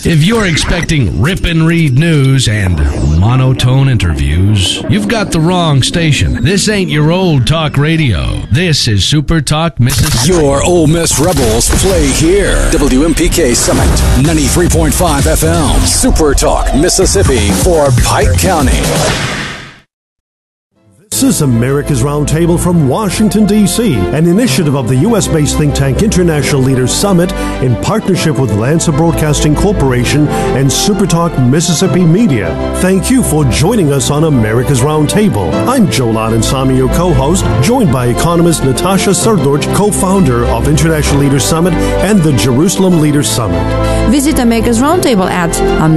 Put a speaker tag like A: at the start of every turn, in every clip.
A: If you're expecting rip and read news and monotone interviews, you've got the wrong station. This ain't your old talk radio. This is Super Talk Mississippi.
B: Your Ole Miss Rebels play here. WMPK Summit, 93.5 FM. Super Talk Mississippi for Pike County.
C: This is America's Roundtable from Washington, D.C., an initiative of the U.S.-based think tank International Leaders Summit in partnership with Lancer Broadcasting Corporation and SuperTalk Mississippi Media. Thank you for joining us on America's Roundtable. I'm Joe Ladensamy, your co-host, joined by economist Natasha Srdoc, co-founder of International Leaders Summit and the Jerusalem Leaders Summit.
D: Visit America's Roundtable at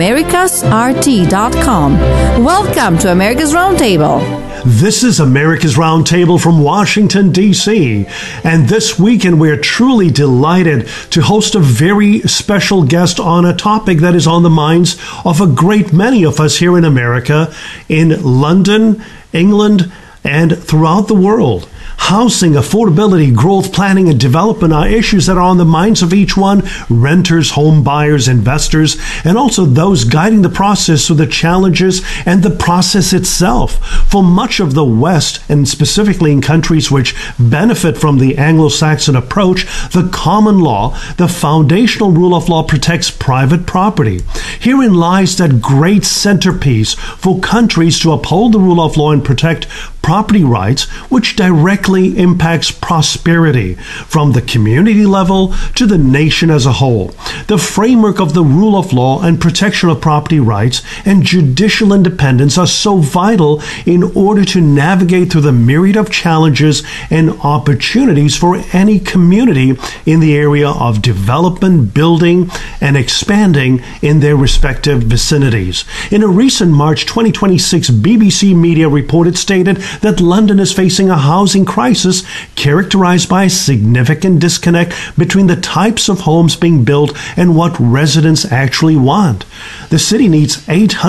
D: americasrt.com. Welcome to America's Roundtable.
C: This is America's Roundtable from Washington, D.C. And this weekend, we're truly delighted to host a very special guest on a topic that is on the minds of a great many of us here in America, in London, England, and throughout the world. Housing, affordability, growth, planning, and development are issues that are on the minds of each one, renters, home buyers, investors, and also those guiding the process through the challenges and the process itself. For much of the West, and specifically in countries which benefit from the Anglo-Saxon approach, the common law, the foundational rule of law, protects private property. Herein lies that great centerpiece for countries to uphold the rule of law and protect property rights, which directly impacts prosperity from the community level to the nation as a whole. The framework of the rule of law and protection of property rights and judicial independence are so vital in order to navigate through the myriad of challenges and opportunities for any community in the area of development, building, and expanding in their respective vicinities. In a recent March 2026 BBC Media report, it stated that London is facing a housing crisis characterized by a significant disconnect between the types of homes being built and what residents actually want. The city needs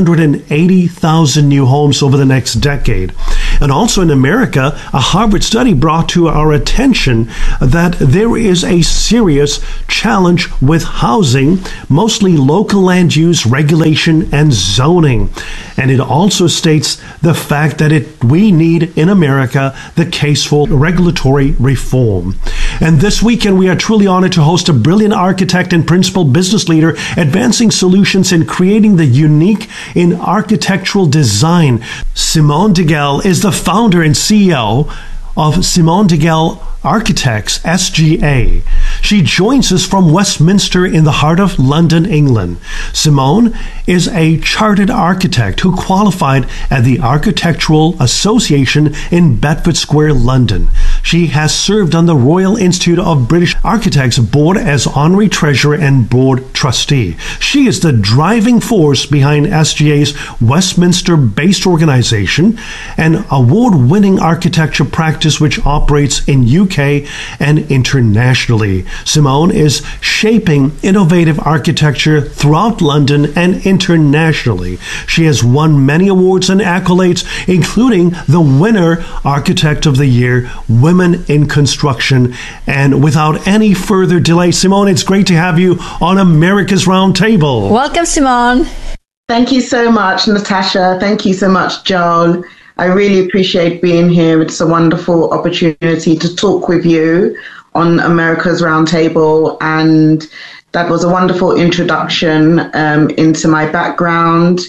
C: 880,000 new homes over the next decade. And also in America, a Harvard study brought to our attention that there is a serious challenge with housing, mostly local land use, regulation, and zoning. And it also states the fact that we need in America the case for regulatory reform. And this weekend, we are truly honored to host a brilliant architect and principal business leader advancing solutions in creating the unique in architectural design. Simone Digel is the founder and CEO of Simone Digel Architects, SGA. She joins us from Westminster in the heart of London, England. Simone is a chartered architect who qualified at the Architectural Association in Bedford Square, London. She has served on the Royal Institute of British Architects board as honorary treasurer and board trustee. She is the driving force behind SGA's Westminster-based organization, an award-winning architecture practice which operates in UK and internationally. Simone is shaping innovative architecture throughout London and internationally. She has won many awards and accolades, including the winner Architect of the Year, Women in Construction. And without any further delay, Simone, it's great to have you on America's Roundtable.
D: Welcome, Simone.
E: Thank you so much, Natasha. Thank you so much, Joel. I really appreciate being here. It's a wonderful opportunity to talk with you on America's Roundtable, and that was a wonderful introduction into my background.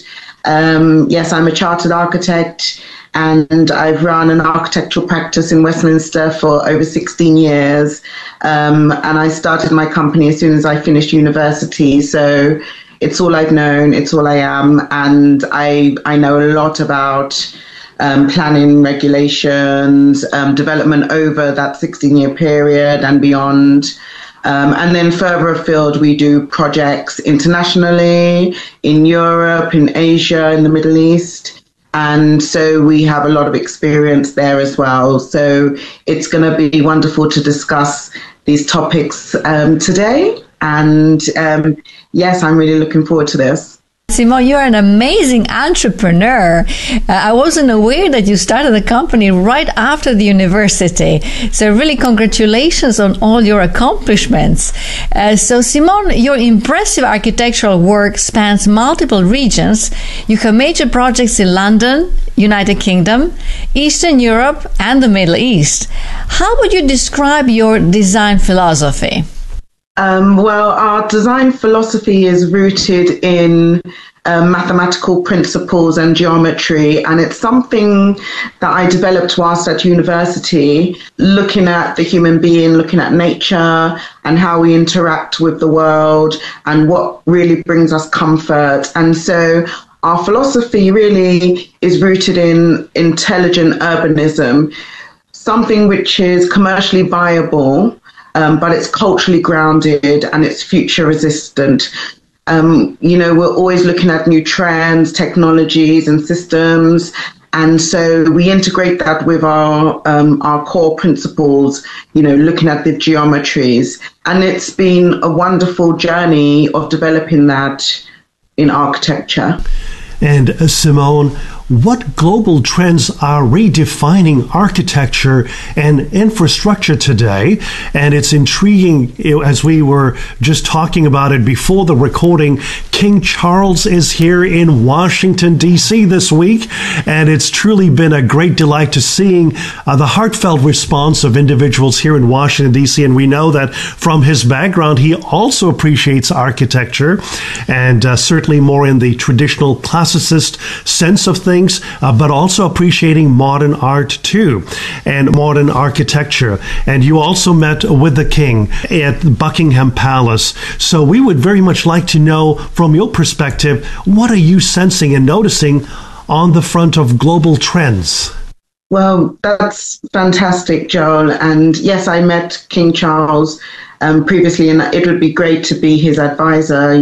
E: Yes, I'm a chartered architect, and I've run an architectural practice in Westminster for over 16 years, and I started my company as soon as I finished university, so it's all I've known, it's all I am, and I know a lot about planning, regulations, development over that 16-year period and beyond. And then further afield, we do projects internationally, in Europe, in Asia, in the Middle East. And so we have a lot of experience there as well. So it's going to be wonderful to discuss these topics today. And yes, I'm really looking forward to this.
D: Simone, you're an amazing entrepreneur. I wasn't aware that you started the company right after the university. So really congratulations on all your accomplishments. So Simone, your impressive architectural work spans multiple regions. You have major projects in London, United Kingdom, Eastern Europe, and the Middle East. How would you describe your design philosophy?
E: Well, our design philosophy is rooted in mathematical principles and geometry, and it's something that I developed whilst at university, looking at the human being, looking at nature and how we interact with the world and what really brings us comfort. And so our philosophy really is rooted in intelligent urbanism, something which is commercially viable, but it's culturally grounded and it's future resistant. We're always looking at new trends, technologies and systems. And so we integrate that with our core principles, looking at the geometries. And it's been a wonderful journey of developing that in architecture.
C: And Simone, what global trends are redefining architecture and infrastructure today? And it's intriguing, as we were just talking about it before the recording, King Charles is here in Washington, D.C. this week, and it's truly been a great delight to seeing the heartfelt response of individuals here in Washington, D.C., and we know that from his background, he also appreciates architecture, and certainly more in the traditional classicist sense of things, but also appreciating modern art too, and modern architecture. And you also met with the King at Buckingham Palace. So we would very much like to know, from your perspective, what are you sensing and noticing on the front of global trends?
E: Well, that's fantastic, Joel. And yes, I met King Charles previously, and it would be great to be his advisor.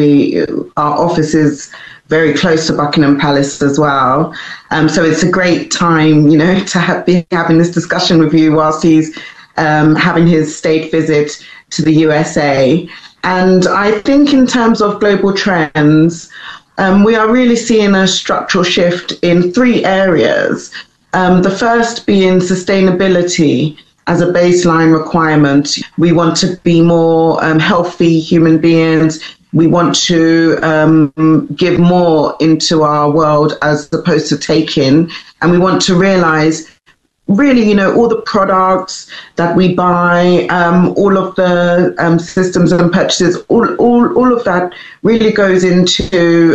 E: Our office is very close to Buckingham Palace as well. So it's a great time, to be having this discussion with you whilst he's having his state visit to the USA. And I think in terms of global trends, we are really seeing a structural shift in 3 areas. The first being sustainability as a baseline requirement. We want to be more healthy human beings. We want to give more into our world as opposed to taking. And we want to realize really, all the products that we buy, all of the systems and purchases, all of that really goes into,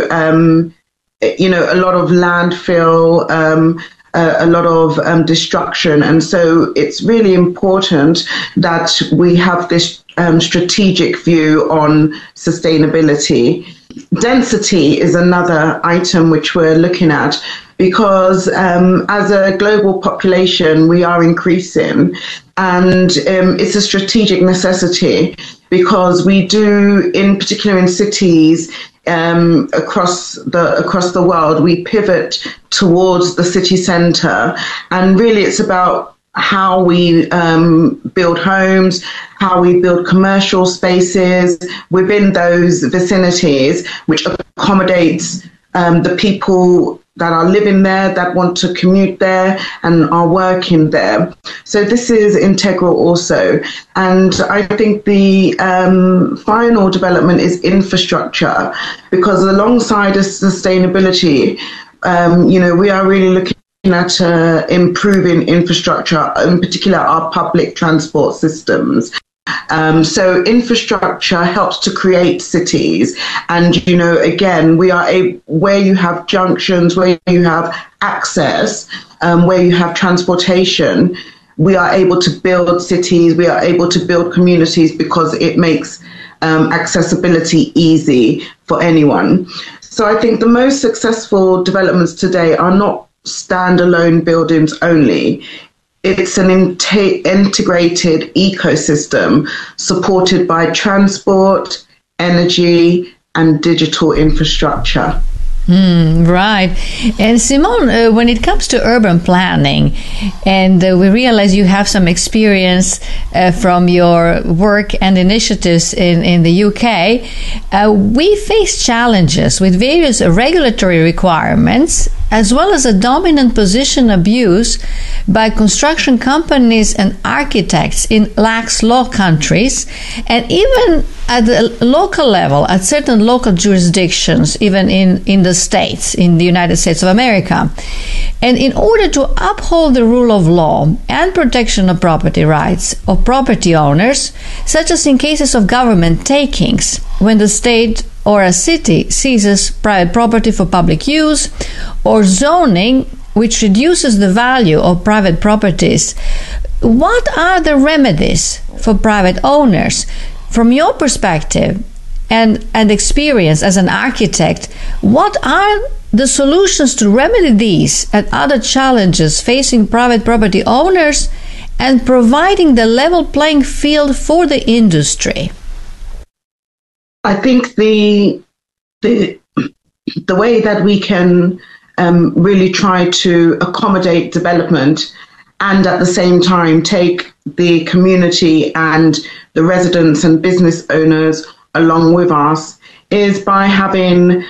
E: a lot of landfill, a lot of destruction. And so it's really important that we have this strategic view on sustainability. Density is another item which we're looking at, because as a global population, we are increasing, and it's a strategic necessity, because we do, in particular in cities, across the world, we pivot towards the city centre, and really it's about how we build homes, how we build commercial spaces within those vicinities, which accommodates the people that are living there, that want to commute there and are working there. So this is integral also. And I think the final development is infrastructure, because alongside sustainability, we are really looking at improving infrastructure, in particular our public transport systems. So infrastructure helps to create cities, and again, we are where you have junctions, where you have access, where you have transportation, we are able to build cities, we are able to build communities, because it makes accessibility easy for anyone. So I think the most successful developments today are not standalone buildings only. It's an integrated ecosystem supported by transport, energy, and digital infrastructure.
D: Right. And Simone, when it comes to urban planning, and we realize you have some experience from your work and initiatives in the UK, we face challenges with various regulatory requirements, as well as a dominant position abuse by construction companies and architects in lax law countries, and even at the local level, at certain local jurisdictions, even in the States, in the United States of America. And in order to uphold the rule of law and protection of property rights of property owners, such as in cases of government takings, when the state or a city seizes private property for public use, or zoning which reduces the value of private properties, what are the remedies for private owners? From your perspective and experience as an architect, what are the solutions to remedy these and other challenges facing private property owners and providing the level playing field for the industry?
E: I think the way that we can really try to accommodate development and at the same time take the community and the residents and business owners along with us is by having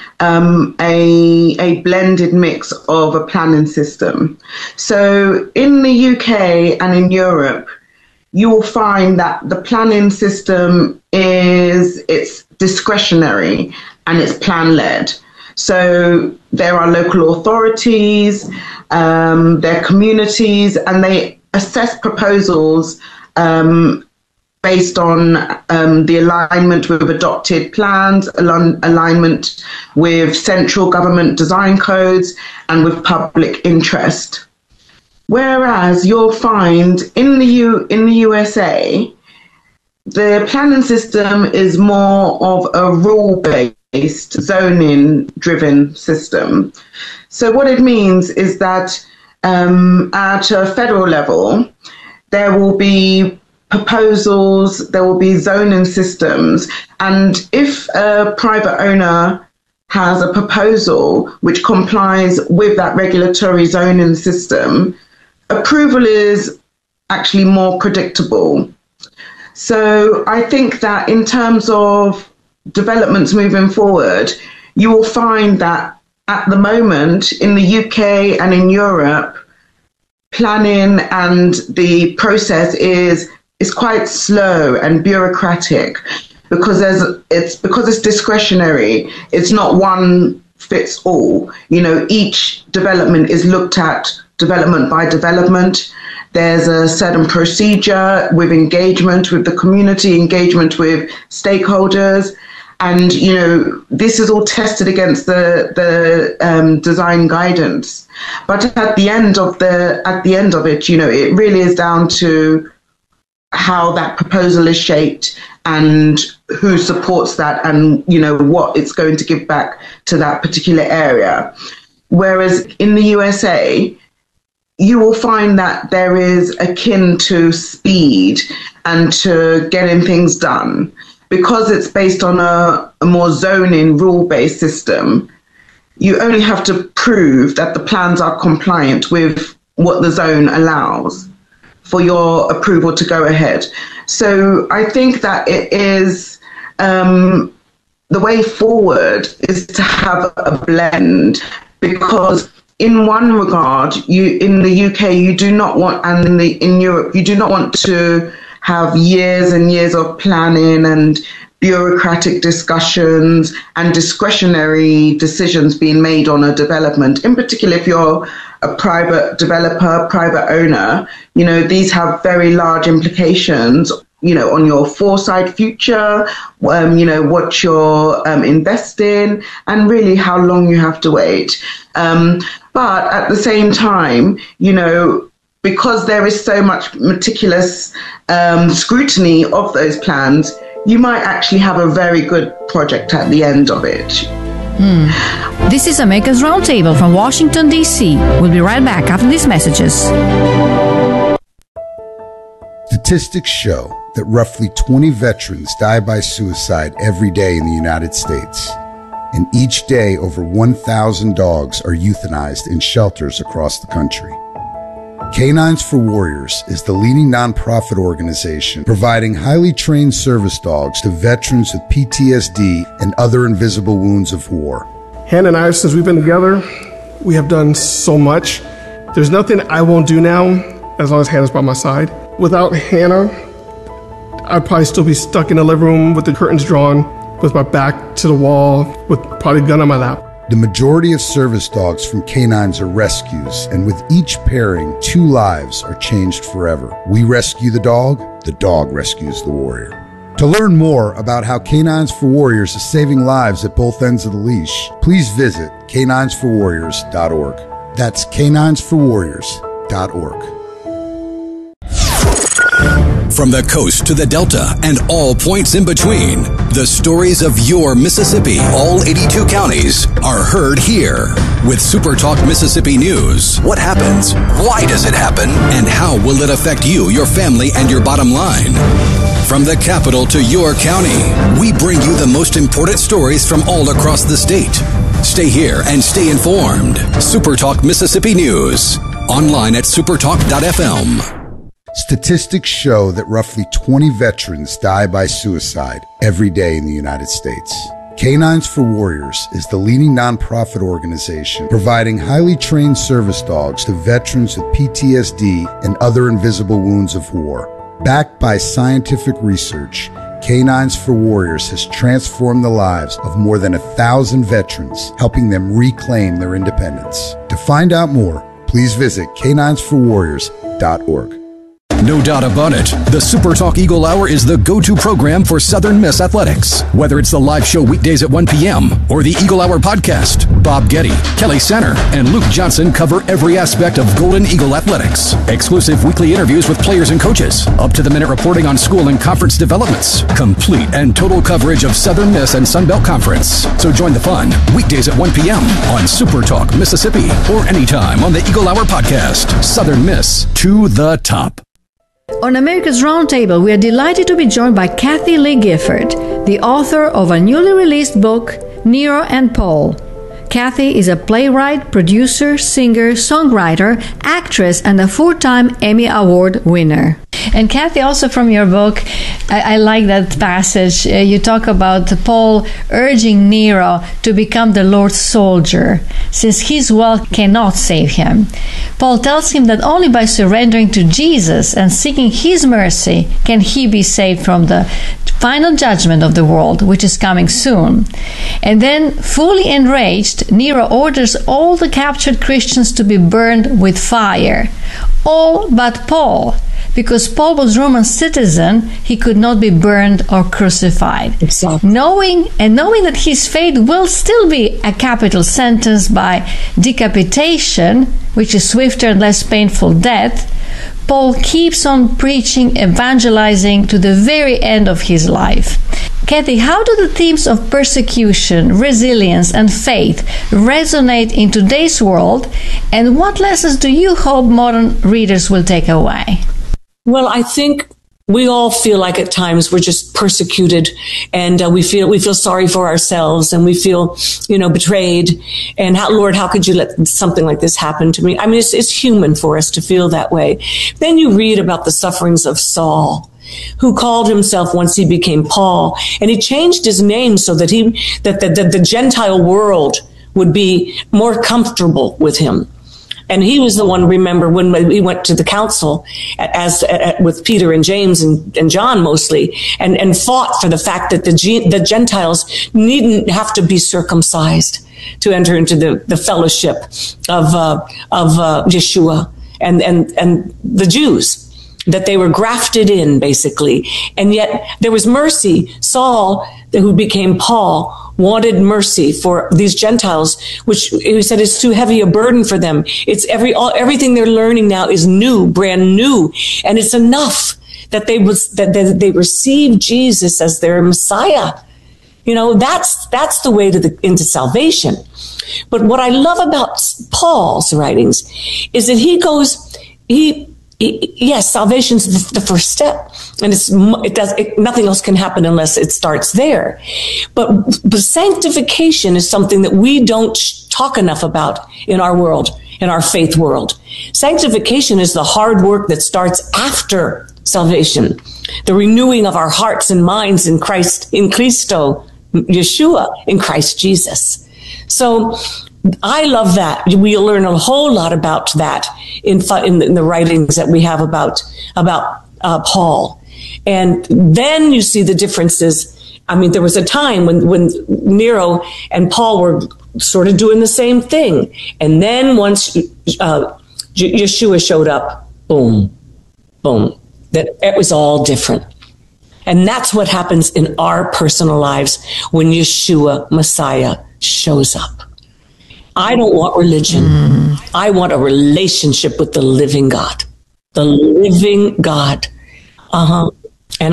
E: a blended mix of a planning system. So in the UK and in Europe, you will find that the planning system it's discretionary and it's plan-led. So there are local authorities, there are communities, and they assess proposals based on the alignment with adopted plans, alignment with central government design codes, and with public interest. Whereas you'll find in the USA, the planning system is more of a rule-based, zoning-driven system. So what it means is that at a federal level, there will be proposals, there will be zoning systems, and if a private owner has a proposal which complies with that regulatory zoning system, approval is actually more predictable. So I think that in terms of developments moving forward, you will find that at the moment in the UK and in Europe, planning and the process is quite slow and bureaucratic because it's discretionary. It's not one fits all. You know, each development is looked at development by development. There's a certain procedure with engagement with the community, engagement with stakeholders. And, you know, this is all tested against the design guidance. But at the end of it, you know, it really is down to how that proposal is shaped and who supports that and, you know, what it's going to give back to that particular area. Whereas in the USA, you will find that there is akin to speed and to getting things done. Because it's based on a more zoning, rule-based system, you only have to prove that the plans are compliant with what the zone allows for your approval to go ahead. So I think that it is the way forward is to have a blend, because in one regard, in the UK, you do not want, and in Europe, you do not want to have years and years of planning and bureaucratic discussions and discretionary decisions being made on a development. In particular, if you're a private developer, private owner, you know, these have very large implications, you know, on your foresight future, you know, what you're investing, and really how long you have to wait. But at the same time, you know, because there is so much meticulous scrutiny of those plans, you might actually have a very good project at the end of it.
D: This is America's Roundtable from Washington, D.C. We'll be right back after these messages.
F: Statistics show that roughly 20 veterans die by suicide every day in the United States. and each day over 1,000 dogs are euthanized in shelters across the country. Canines for Warriors is the leading nonprofit organization providing highly trained service dogs to veterans with PTSD and other invisible wounds of war.
G: Hannah and I, since we've been together, we have done so much. There's nothing I won't do now as long as Hannah's by my side. Without Hannah, I'd probably still be stuck in the living room with the curtains drawn, with my back to the wall, with probably a gun on my lap.
F: The majority of service dogs from canines are rescues, and with each pairing, 2 lives are changed forever. We rescue the dog rescues the warrior. To learn more about how Canines for Warriors is saving lives at both ends of the leash, please visit caninesforwarriors.org. That's caninesforwarriors.org.
B: From the coast to the Delta and all points in between, the stories of your Mississippi, all 82 counties, are heard here. With Super Talk Mississippi News, what happens? Why does it happen? And how will it affect you, your family, and your bottom line? From the capital to your county, we bring you the most important stories from all across the state. Stay here and stay informed. Super Talk Mississippi News. Online at supertalk.fm.
F: Statistics show that roughly 20 veterans die by suicide every day in the United States. Canines for Warriors is the leading nonprofit organization providing highly trained service dogs to veterans with PTSD and other invisible wounds of war. Backed by scientific research, Canines for Warriors has transformed the lives of more than 1,000 veterans, helping them reclaim their independence. To find out more, please visit caninesforwarriors.org.
B: No doubt about it, the Super Talk Eagle Hour is the go-to program for Southern Miss athletics. Whether it's the live show weekdays at 1 p.m. or the Eagle Hour podcast, Bob Getty, Kelly Center, and Luke Johnson cover every aspect of Golden Eagle athletics. Exclusive weekly interviews with players and coaches, up-to-the-minute reporting on school and conference developments, complete and total coverage of Southern Miss and Sun Belt Conference. So join the fun weekdays at 1 p.m. on Super Talk Mississippi or anytime on the Eagle Hour podcast. Southern Miss to the top.
D: On America's Roundtable, we are delighted to be joined by Kathie Lee Gifford, the author of a newly released book, Nero and Paul. Kathie is a playwright, producer, singer, songwriter, actress, and a 4-time Emmy Award winner. And Kathie, also from your book, I like that passage. You talk about Paul urging Nero to become the Lord's soldier, since his wealth cannot save him. Paul tells him that only by surrendering to Jesus and seeking his mercy can he be saved from the final judgment of the world, which is coming soon. And then, fully enraged, Nero orders all the captured Christians to be burned with fire. All but Paul. Because Paul was Roman citizen, he could not be burned or crucified.
H: Exactly.
D: Knowing that his fate will still be a capital sentence by decapitation, which is swifter and less painful death, Paul keeps on preaching, evangelizing to the very end of his life. Kathie, how do the themes of persecution, resilience, and faith resonate in today's world, and what lessons do you hope modern readers will take away?
H: Well, I think we all feel like at times we're just persecuted, and we feel sorry for ourselves, and we feel, betrayed. And Lord, how could you let something like this happen to me? I mean, it's human for us to feel that way. Then you read about the sufferings of Saul, who called himself, once he became Paul, and he changed his name so that the Gentile world would be more comfortable with him. And he was the one, remember, when we went to the council with Peter and James and John mostly, and fought for the fact that the Gentiles needn't have to be circumcised to enter into the fellowship of Yeshua and the Jews, that they were grafted in, basically. And yet there was mercy. Saul, who became Paul, wanted mercy for these Gentiles, which he said is too heavy a burden for them. It's everything they're learning now is new, brand new. And it's enough that they receive Jesus as their Messiah. That's the way into salvation. But what I love about Paul's writings is that he yes, salvation's the first step, and nothing else can happen unless it starts there. But sanctification is something that we don't talk enough about in our world, in our faith world. Sanctification is the hard work that starts after salvation, the renewing of our hearts and minds in Christ, in Christo, Yeshua, in Christ Jesus. So I love that. We'll learn a whole lot about that in the writings that we have about Paul. And then you see the differences. I mean, there was a time when Nero and Paul were sort of doing the same thing. And then once Yeshua showed up, boom, boom, that it was all different. And that's what happens in our personal lives when Yeshua, Messiah, shows up. I don't want religion. I want a relationship with the living God. The living God. And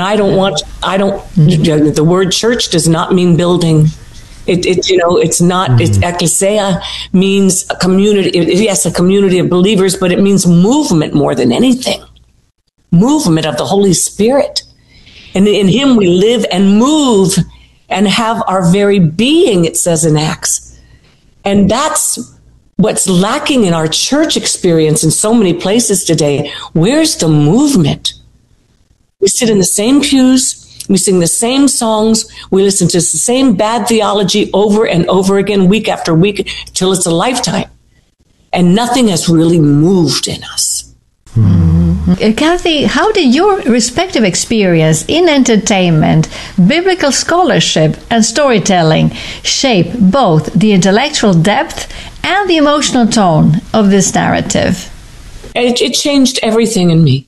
H: the word church does not mean building. It's not, it's ecclesia means a community. Yes, a community of believers, but it means movement more than anything. Movement of the Holy Spirit. And in him we live and move and have our very being, it says in Acts. And that's what's lacking in our church experience in so many places today. Where's the movement? We sit in the same pews. We sing the same songs. We listen to the same bad theology over and over again, week after week, till it's a lifetime. And nothing has really moved in us.
D: Kathy, how did your respective experience in entertainment, biblical scholarship, and storytelling shape both the intellectual depth and the emotional tone of this narrative?
H: It changed everything in me.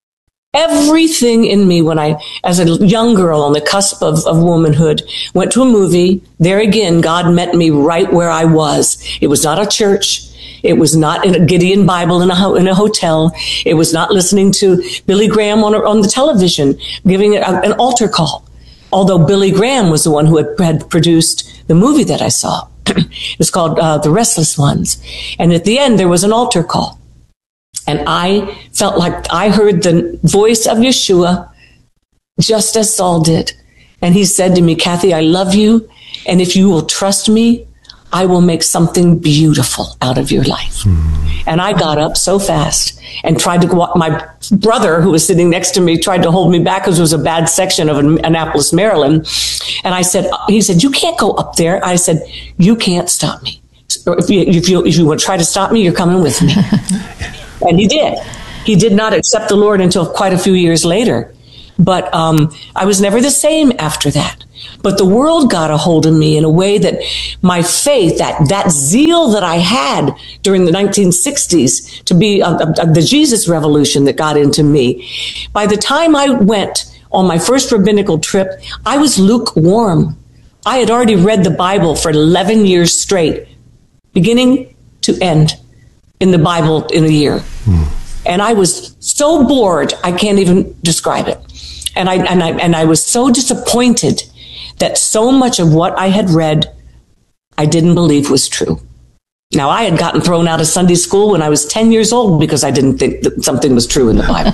H: Everything in me when I, as a young girl on the cusp of womanhood, went to a movie. There again, God met me right where I was. It was not a church. It was not in a Gideon Bible in a hotel. It was not listening to Billy Graham on the television, giving it an altar call. Although Billy Graham was the one who had produced the movie that I saw. It was called The Restless Ones. And at the end, there was an altar call. And I felt like I heard the voice of Yeshua just as Saul did. And he said to me, Kathy, I love you. And if you will trust me, I will make something beautiful out of your life. And I got up so fast and tried to go up. My brother, who was sitting next to me, tried to hold me back because it was a bad section of Annapolis, Maryland. And he said, you can't go up there. I said, you can't stop me. If you want to try to stop me, you're coming with me. And he did. He did not accept the Lord until quite a few years later. But I was never the same after that. But the world got a hold of me in a way that my faith, that zeal that I had during the 1960s to be the Jesus revolution that got into me. By the time I went on my first rabbinical trip, I was lukewarm. I had already read the Bible for 11 years straight, beginning to end in the Bible in a year. And I was so bored, I can't even describe it. And I was so disappointed that so much of what I had read, I didn't believe was true. Now, I had gotten thrown out of Sunday school when I was 10 years old because I didn't think that something was true in the Bible.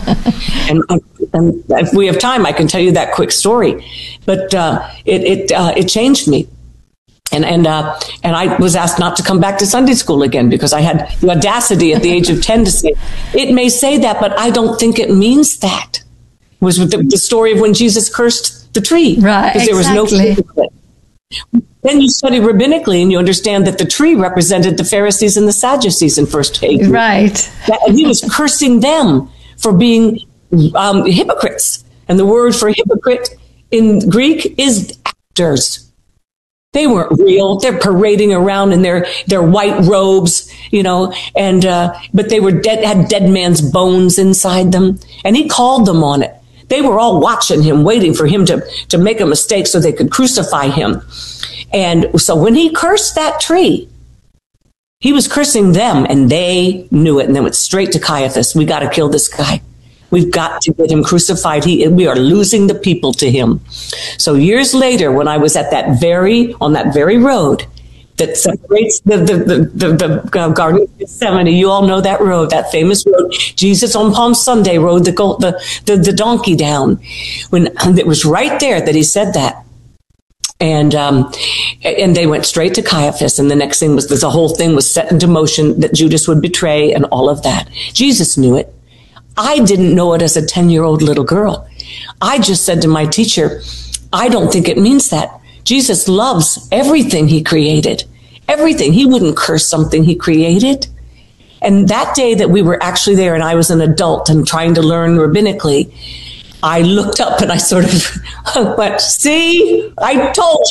H: and if we have time, I can tell you that quick story. But it changed me. And I was asked not to come back to Sunday school again because I had the audacity at the age of 10 to say, it may say that, but I don't think it means that. It was the story of when Jesus cursed the tree. Right, because there was no fruit of it. Then you study rabbinically and you understand that the tree represented the Pharisees and the Sadducees in first Hebrew. Right. And he was cursing them for being hypocrites. And the word for hypocrite in Greek is actors. They weren't real. They're parading around in their white robes, and but they were had dead man's bones inside them. And he called them on it. They were all watching him, waiting for him to make a mistake so they could crucify him. And so when he cursed that tree, he was cursing them, and they knew it. And they went straight to Caiaphas. We got to kill this guy. We've got to get him crucified. We are losing the people to him. So years later, when I was on that very road, that separates the Garden of Gethsemane. You all know that road, that famous road. Jesus on Palm Sunday rode the donkey down. When it was right there that he said that. And they went straight to Caiaphas. And the next thing was the whole thing was set into motion, that Judas would betray and all of that. Jesus knew it. I didn't know it as a 10-year-old little girl. I just said to my teacher, I don't think it means that. Jesus loves everything he created. Everything. He wouldn't curse something he created. And that day that we were actually there and I was an adult and trying to learn rabbinically, I looked up and I sort of went, see, I told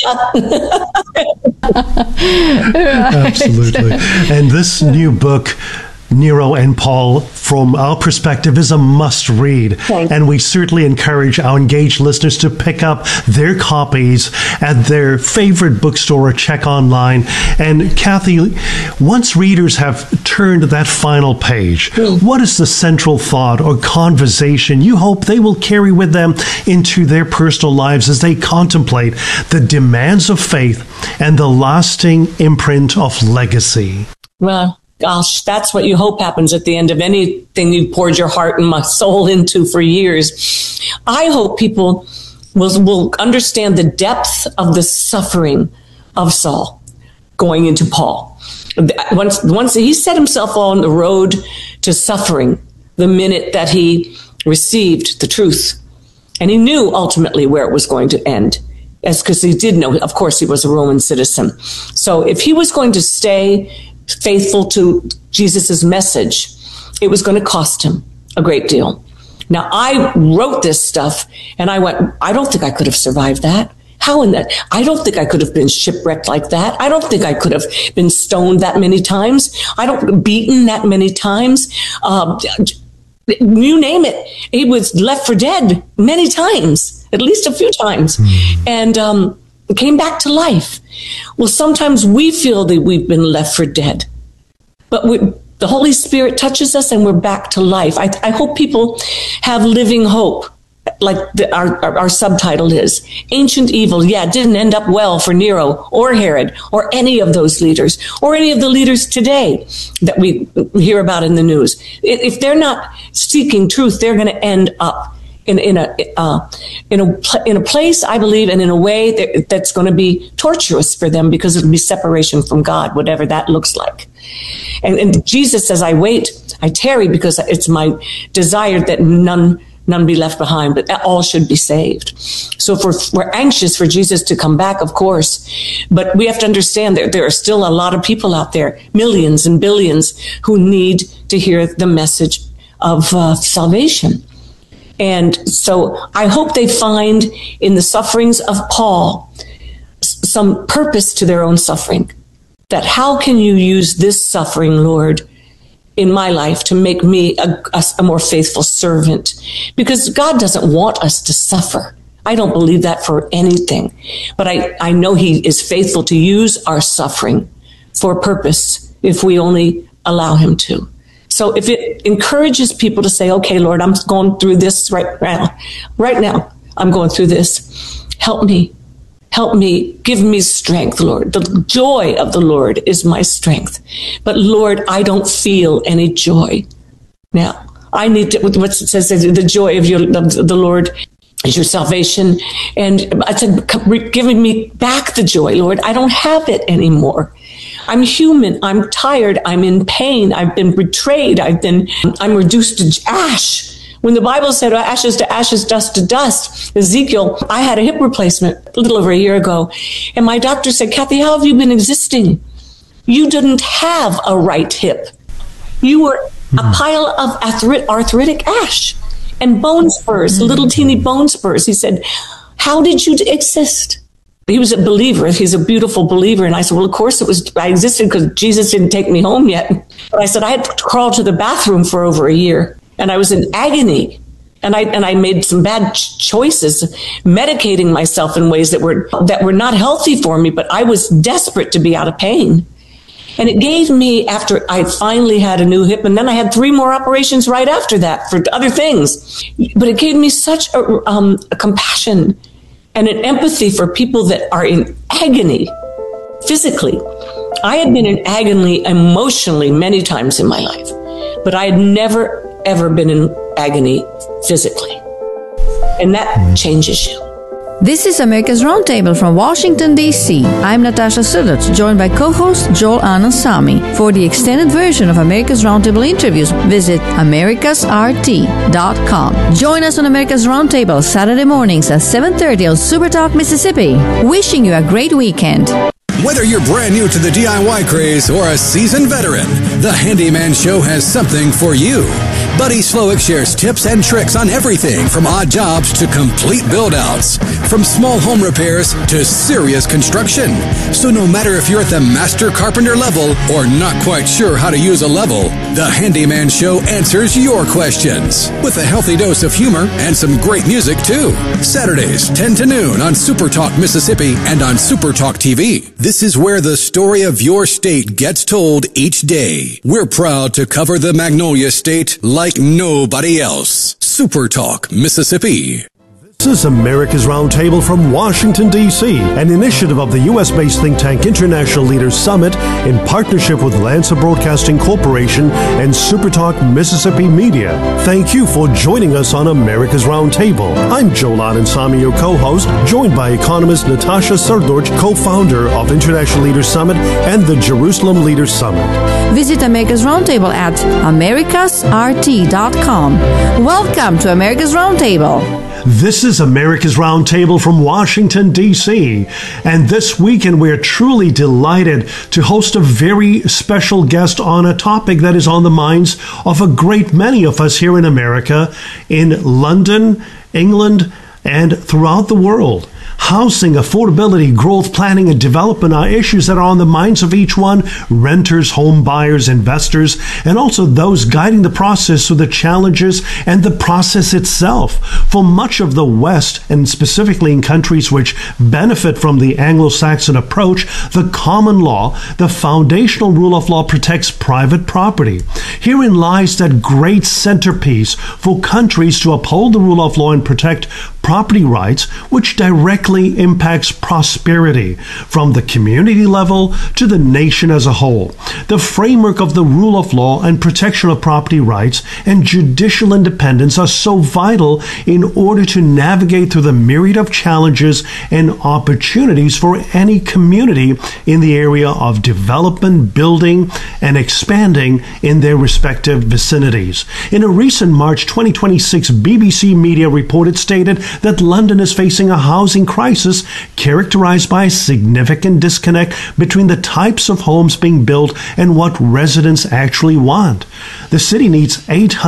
H: you.
C: Absolutely. And this new book, Nero and Paul, from our perspective, is a must-read. And we certainly encourage our engaged listeners to pick up their copies at their favorite bookstore or check online. And Kathy, once readers have turned that final page, what is the central thought or conversation you hope they will carry with them into their personal lives as they contemplate the demands of faith and the lasting imprint of legacy?
H: Well, gosh, that's what you hope happens at the end of anything you've poured your heart and my soul into for years. I hope people will understand the depth of the suffering of Saul going into Paul. Once he set himself on the road to suffering the minute that he received the truth. And he knew ultimately where it was going to end. As because he did know, of course, he was a Roman citizen. So if he was going to stay faithful to Jesus's message, it was going to cost him a great deal. Now, I wrote this stuff and I went, I don't think I could have survived that. How in that? I don't think I could have been shipwrecked like that. I don't think I could have been stoned that many times. Beaten that many times. You name it. He was left for dead many times, at least a few times. And, came back to life. Well, sometimes we feel that we've been left for dead, but the Holy Spirit touches us and we're back to life. I hope people have living hope, like our subtitle is. Ancient evil, didn't end up well for Nero or Herod or any of those leaders or any of the leaders today that we hear about in the news. If they're not seeking truth, they're going to end up in a place, I believe, and in a way that's going to be torturous for them, because it'll be separation from God, whatever that looks like. And Jesus says, I tarry, because it's my desire that none be left behind, but all should be saved. So if we're anxious for Jesus to come back, of course, but we have to understand that there are still a lot of people out there, millions and billions, who need to hear the message of salvation. And so I hope they find in the sufferings of Paul some purpose to their own suffering. That how can you use this suffering, Lord, in my life to make me a more faithful servant? Because God doesn't want us to suffer. I don't believe that for anything. But I know he is faithful to use our suffering for a purpose if we only allow him to. So if it encourages people to say, okay, Lord, I'm going through this right now, I'm going through this. Help me, give me strength, Lord. The joy of the Lord is my strength. But Lord, I don't feel any joy now. I need to, what it says, the joy of the Lord is your salvation. And I said, give me back the joy, Lord. I don't have it anymore. I'm human. I'm tired. I'm in pain. I've been betrayed. I'm reduced to ash. When the Bible said ashes to ashes, dust to dust, Ezekiel, I had a hip replacement a little over a year ago. And my doctor said, Kathy, how have you been existing? You didn't have a right hip. You were a pile of arthritic ash and bone spurs, little teeny bone spurs. He said, how did you exist? He was a believer. He's a beautiful believer. And I said, well, of course I existed because Jesus didn't take me home yet. But I said, I had to crawl to the bathroom for over a year and I was in agony. And I made some bad choices, medicating myself in ways that were not healthy for me, but I was desperate to be out of pain. And it gave me, after I finally had a new hip, and then I had 3 more operations right after that for other things. But it gave me such a compassion and an empathy for people that are in agony physically. I had been in agony emotionally many times in my life, but I had never, ever been in agony physically. And that changes you.
D: This is America's Roundtable from Washington, D.C. I'm Natasha Sudot, joined by co-host Joel Anand Samy. For the extended version of America's Roundtable interviews, visit americasrt.com. Join us on America's Roundtable Saturday mornings at 7:30 on SuperTalk Mississippi. Wishing you a great weekend.
B: Whether you're brand new to the DIY craze or a seasoned veteran, the Handyman Show has something for you. Buddy Slowick shares tips and tricks on everything from odd jobs to complete build-outs, from small home repairs to serious construction. So no matter if you're at the master carpenter level or not quite sure how to use a level, the Handyman Show answers your questions with a healthy dose of humor and some great music too. Saturdays, 10 to noon on SuperTalk Mississippi and on SuperTalk TV. This is where the story of your state gets told each day. We're proud to cover the Magnolia State like nobody else. SuperTalk Mississippi.
C: This is America's Roundtable from Washington, D.C., an initiative of the U.S.-based think tank International Leaders Summit in partnership with Lancer Broadcasting Corporation and SuperTalk Mississippi Media. Thank you for joining us on America's Roundtable. I'm Joel Anand Samy, your co-host, joined by economist Natasha Sudot, co-founder of International Leaders Summit and the Jerusalem Leaders Summit.
D: Visit America's Roundtable at americasrt.com. Welcome to America's Roundtable.
C: This is America's Roundtable from Washington, D.C. And this weekend, we're truly delighted to host a very special guest on a topic that is on the minds of a great many of us here in America, in London, England, and throughout the world. Housing, affordability, growth, planning, and development are issues that are on the minds of each one, renters, home buyers, investors, and also those guiding the process through the challenges and the process itself. For much of the West, and specifically in countries which benefit from the Anglo-Saxon approach, the common law, the foundational rule of law protects private property. Herein lies that great centerpiece for countries to uphold the rule of law and protect property rights, which directly impacts prosperity from the community level to the nation as a whole. The framework of the rule of law and protection of property rights and judicial independence are so vital in order to navigate through the myriad of challenges and opportunities for any community in the area of development, building, and expanding in their respective vicinities. In a recent March 2026 BBC Media report, it stated that London is facing a housing crisis characterized by a significant disconnect between the types of homes being built and what residents actually want. The city needs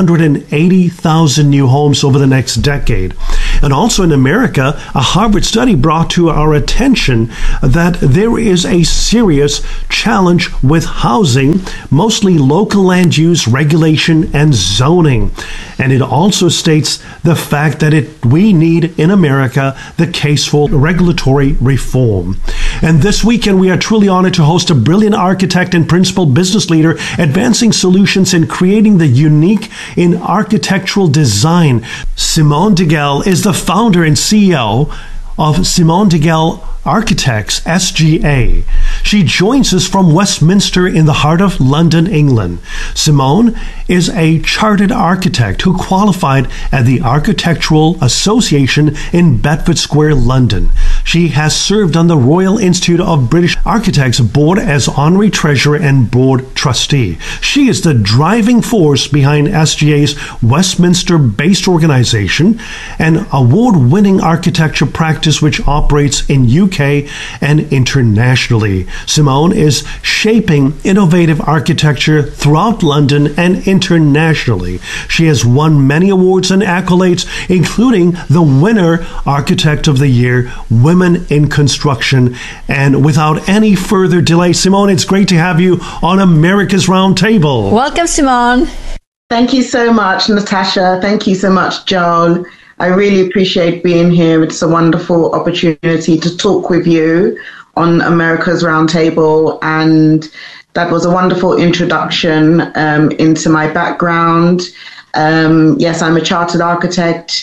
C: 880,000 new homes over the next decade. And also in America, a Harvard study brought to our attention that there is a serious challenge with housing, mostly local land use, regulation, and zoning. And it also states the fact that we need in America the case for regulatory reform. And this weekend, we are truly honored to host a brilliant architect and principal business leader advancing solutions in creating the unique in architectural design. Simone Digel is the founder and CEO of Simone Digel Architects, SGA. She joins us from Westminster in the heart of London, England. Simone is a chartered architect who qualified at the Architectural Association in Bedford Square, London. She has served on the Royal Institute of British Architects Board as honorary treasurer and board trustee. She is the driving force behind SGA's Westminster-based organization, an award-winning architecture practice which operates in UK and internationally. Simone is shaping innovative architecture throughout London and internationally. She has won many awards and accolades, including the winner Architect of the Year, Women in Construction. And without any further delay, Simone, it's great to have you on America's Roundtable.
D: Welcome, Simone.
E: Thank you so much, Natasha. Thank you so much, Joel. I really appreciate being here. It's a wonderful opportunity to talk with you on America's Roundtable, and that was a wonderful introduction into my background. Yes, I'm a chartered architect,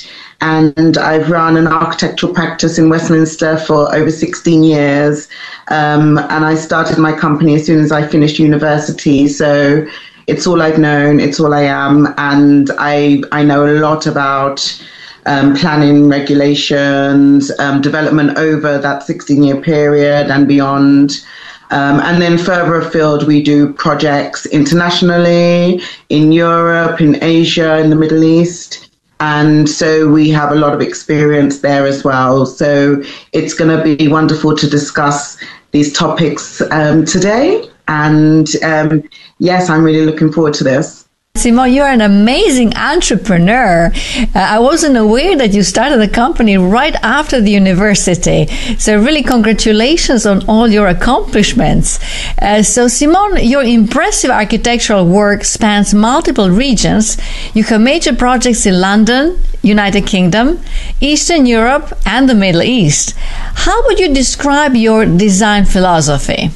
E: and I've run an architectural practice in Westminster for over 16 years. And I started my company as soon as I finished university. So it's all I've known, it's all I am. And I know a lot about planning, regulations, development over that 16-year period and beyond. And then further afield, we do projects internationally, in Europe, in Asia, in the Middle East. And so we have a lot of experience there as well. So it's going to be wonderful to discuss these topics today. And yes, I'm really looking forward to this.
D: Simone, you're an amazing entrepreneur. I wasn't aware that you started a company right after the university. So really congratulations on all your accomplishments. So Simone, your impressive architectural work spans multiple regions. You have major projects in London, United Kingdom, Eastern Europe, and the Middle East. How would you describe your design philosophy?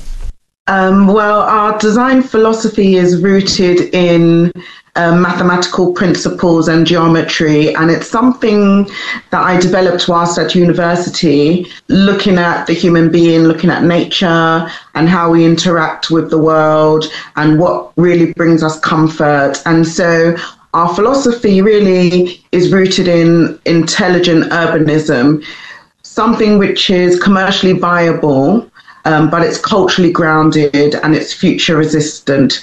E: Well, our design philosophy is rooted in mathematical principles and geometry, and it's something that I developed whilst at university, looking at the human being, looking at nature and how we interact with the world and what really brings us comfort. And so our philosophy really is rooted in intelligent urbanism, something which is commercially viable, but it's culturally grounded and it's future resistant.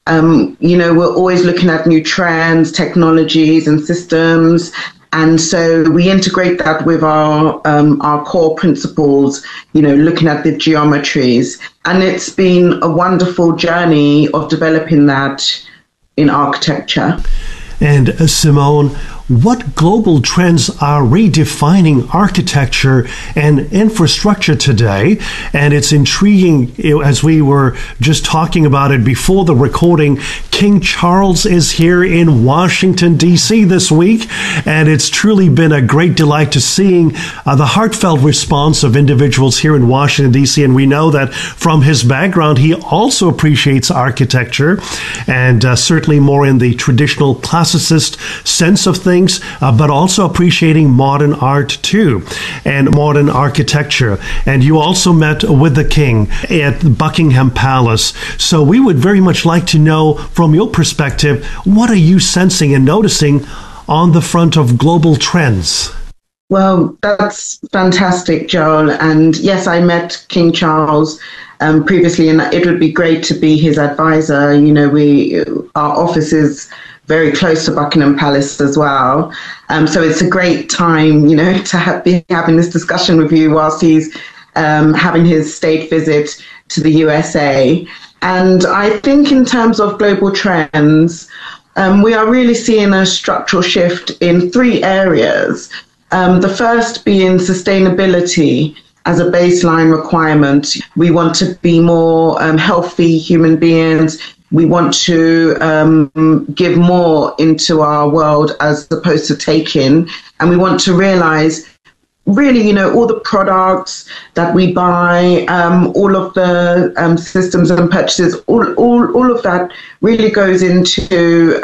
E: We're always looking at new trends, technologies and systems. And so we integrate that with our core principles, looking at the geometries. And it's been a wonderful journey of developing that in architecture.
C: And Simone, what global trends are redefining architecture and infrastructure today? And it's intriguing, as we were just talking about it before the recording, King Charles is here in Washington, D.C. this week, and it's truly been a great delight to seeing the heartfelt response of individuals here in Washington, D.C., and we know that from his background, he also appreciates architecture, and certainly more in the traditional classicist sense of things, but also appreciating modern art too, and modern architecture. And you also met with the King at Buckingham Palace. So we would very much like to know, from your perspective, what are you sensing and noticing on the front of global trends?
E: Well, that's fantastic, Joel. And yes, I met King Charles previously, and it would be great to be his advisor. Our office is very close to Buckingham Palace as well. So it's a great time, to be having this discussion with you whilst he's having his state visit to the USA. And I think in terms of global trends, we are really seeing a structural shift in three areas. The first being sustainability as a baseline requirement. We want to be more healthy human beings. We want to give more into our world as opposed to taking. And we want to realize really, all the products that we buy, all of the systems and purchases, all of that really goes into,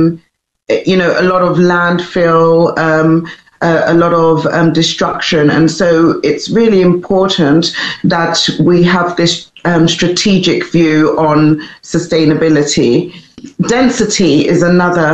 E: a lot of landfill, a lot of destruction. And so it's really important that we have this strategic view on sustainability. Density is another